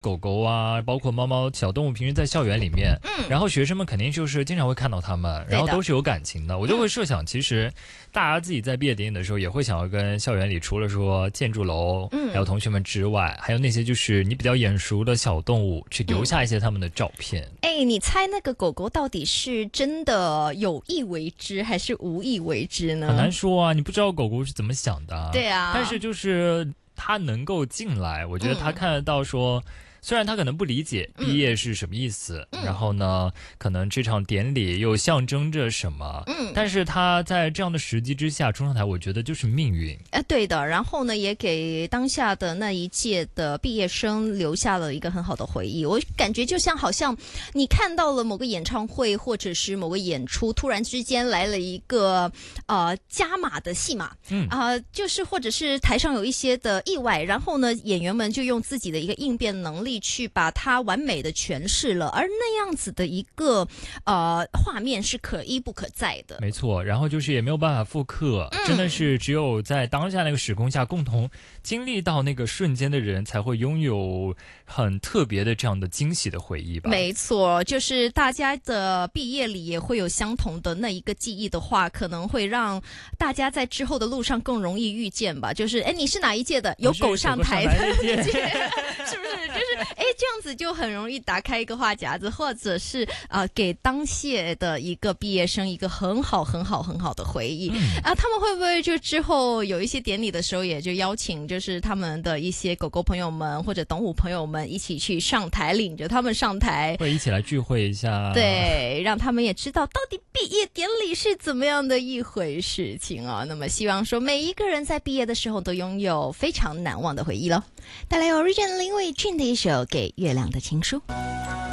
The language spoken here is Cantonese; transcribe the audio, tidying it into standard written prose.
狗狗啊，包括猫猫小动物，平时在校园里面，然后学生们肯定就是经常会看到它们，然后都是有感情的。我就会设想，其实大家自己在毕业典礼的时候，也会想要跟校园里除了说建筑楼，还有同学们之外，还有那些就是你比较眼熟的小动物，去留下一些他们的照片。 你猜那个狗狗到底是真的有意为之，还是无意为之呢？ 很难说啊，你不知道狗狗是怎么想的。 对啊， 但是就是它能够进来，我觉得它看得到说。虽然他可能不理解毕业是什么意思，然后呢，可能这场典礼又象征着什么，但是他在这样的时机之下冲上台，我觉得就是命运。 对的，然后呢，也给当下的那一届的毕业生留下了一个很好的回忆。我感觉就像好像你看到了某个演唱会或者是某个演出，突然之间来了一个加码的戏码，就是或者是台上有一些的意外，然后呢，演员们就用自己的一个应变能力去把它完美的诠释了，而那样子的一个画面是可一不可再的。 没错，然后就是也没有办法复刻，真的是只有在当下那个时空下共同经历到那个瞬间的人，才会拥有很特别的这样的惊喜的回忆吧。 没错，就是大家的毕业里也会有相同的那一个记忆的话，可能会让大家在之后的路上更容易遇见吧。就是你是哪一届的？有狗上台的是不是？就是这样子就很容易打开一个话匣子，或者是给当届的一个毕业生一个很好的回忆。他们会不会就之后有一些典礼的时候，也就邀请就是他们的一些狗狗朋友们或者动物朋友们一起去上台，领着他们上台， 会一起来聚会一下， 对，让他们也知道到底毕业典礼是怎么样的一回事情啊。那么希望说每一个人在毕业的时候都拥有非常难忘的回忆咯。带来 Origin 林伟俊的一首《给月亮的情书》。